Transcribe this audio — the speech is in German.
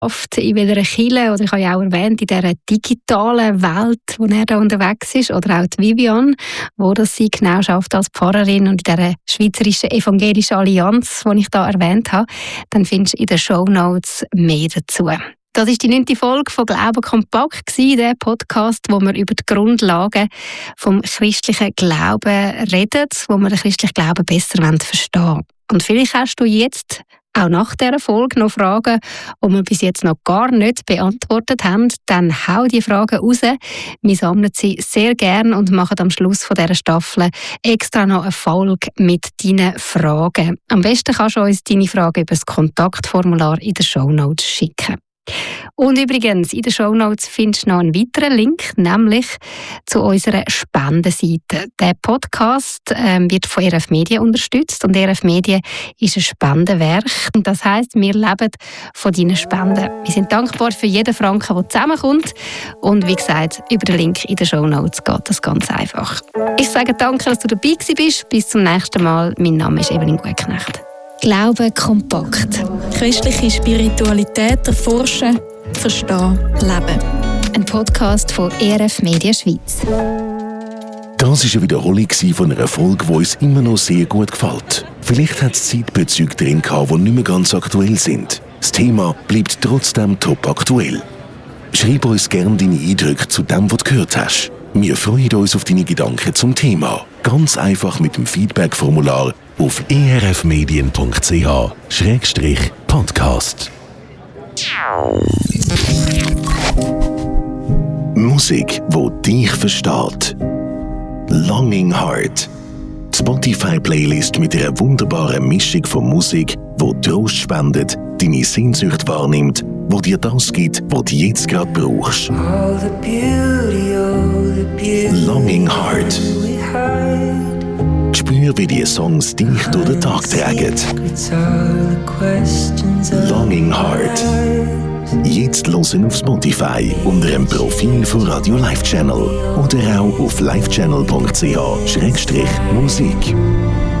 oft in welcher Kirche, oder ich habe ja auch erwähnt, in dieser digitalen Welt, wo er da unterwegs ist, oder auch die Vivian, wo das sie genau schafft als Pfarrerin und in dieser Schweizerischen Evangelischen Allianz, die ich da erwähnt habe, dann findest du in den Shownotes mehr dazu. Das war die 9. Folge von «Glauben kompakt», der Podcast, wo wir über die Grundlagen vom christlichen Glauben reden, wo wir den christlichen Glauben besser verstehen wollen. Und vielleicht hast du jetzt auch nach dieser Folge noch Fragen, die wir bis jetzt noch gar nicht beantwortet haben, dann hau die Fragen raus. Wir sammeln sie sehr gerne und machen am Schluss von dieser Staffel extra noch eine Folge mit deinen Fragen. Am besten kannst du uns deine Fragen über das Kontaktformular in den Shownotes schicken. Und übrigens, in den Shownotes findest du noch einen weiteren Link, nämlich zu unserer Spendenseite. Der Podcast wird von ERF Medien unterstützt und ERF Medien ist ein Spendenwerk. Und das heisst, wir leben von deinen Spenden. Wir sind dankbar für jeden Franken, der zusammenkommt. Und wie gesagt, über den Link in den Shownotes geht das ganz einfach. Ich sage danke, dass du dabei bist. Bis zum nächsten Mal. Mein Name ist Evelyn Gutknecht. Glauben kompakt. Christliche Spiritualität erforschen, verstehen, leben. Ein Podcast von ERF Media Schweiz. Das war eine Wiederholung von einer Folge, die uns immer noch sehr gut gefällt. Vielleicht hat es Zeitbezüge drin gehabt, die nicht mehr ganz aktuell sind. Das Thema bleibt trotzdem top aktuell. Schreib uns gerne deine Eindrücke zu dem, was du gehört hast. Wir freuen uns auf deine Gedanken zum Thema. Ganz einfach mit dem Feedback-Formular auf erfmedien.ch/podcast. Musik, die dich versteht. Longing Heart. Die Spotify-Playlist mit einer wunderbaren Mischung von Musik, die Trost spendet, deine Sehnsucht wahrnimmt, wo dir das gibt, was du jetzt gerade brauchst. Longing Heart. Spür, wie die Songs dich durch den Tag tragen. Longing Heart. Jetzt hören auf Spotify unter dem Profil von Radio Live Channel oder auch auf livechannel.ch/musik.